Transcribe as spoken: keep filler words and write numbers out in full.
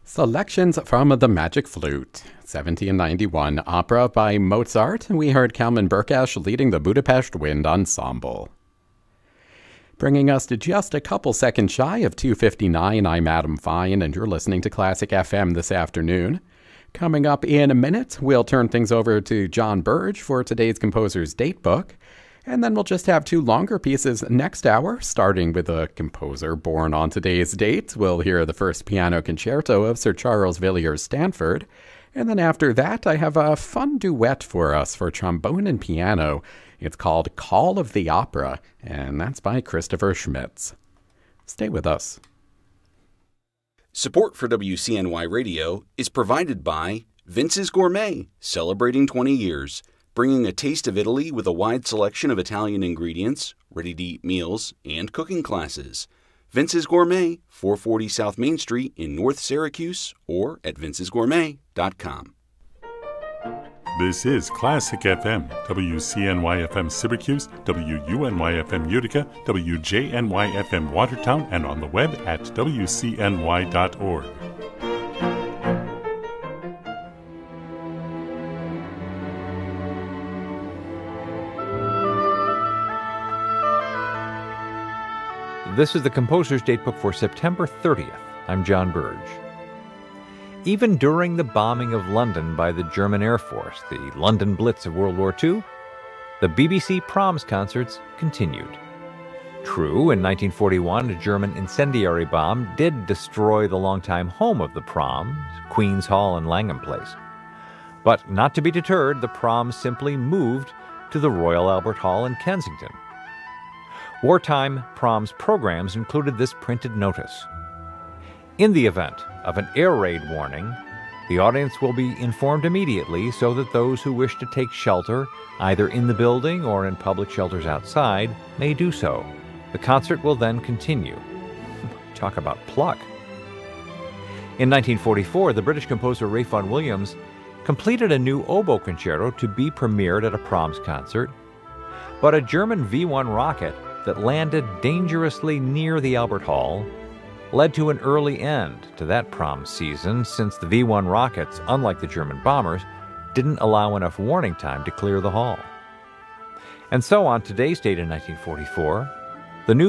Selections from The Magic Flute, seventeen ninety-one, opera by Mozart. We heard Kalman Berkash leading the Budapest Wind Ensemble. Bringing us to just a couple seconds shy of two fifty-nine, I'm Adam Fine, and you're listening to Classic F M this afternoon. Coming up in a minute, we'll turn things over to John Burge for today's composer's datebook. And then we'll just have two longer pieces next hour, starting with a composer born on today's date. We'll hear the first piano concerto of Sir Charles Villiers Stanford. And then after that, I have a fun duet for us for trombone and piano. It's called Call of the Opera, and that's by Christopher Schmitz. Stay with us. Support for W C N Y Radio is provided by Vince's Gourmet, celebrating twenty years. Bringing a taste of Italy with a wide selection of Italian ingredients, ready-to-eat meals, and cooking classes. Vince's Gourmet, four forty South Main Street in North Syracuse, or at vinces gourmet dot com. This is Classic F M, W C N Y F M Syracuse, W U N Y F M Utica, W J N Y F M Watertown, and on the web at W C N Y dot org. This is the Composer's Datebook for September thirtieth. I'm John Burge. Even during the bombing of London by the German Air Force, the London Blitz of World War Two, the B B C Proms concerts continued. True, in nineteen forty-one, a German incendiary bomb did destroy the longtime home of the Proms, Queen's Hall in Langham Place. But not to be deterred, the Proms simply moved to the Royal Albert Hall in Kensington. Wartime Proms programs included this printed notice. In the event of an air raid warning, the audience will be informed immediately so that those who wish to take shelter, either in the building or in public shelters outside, may do so. The concert will then continue. Talk about pluck. In nineteen forty-four, the British composer Ralph Vaughan Williams completed a new oboe concerto to be premiered at a Proms concert, but a German V one rocket that landed dangerously near the Albert Hall led to an early end to that Proms season, since the V one rockets, unlike the German bombers, didn't allow enough warning time to clear the hall. And so on today's date in nineteen forty-four,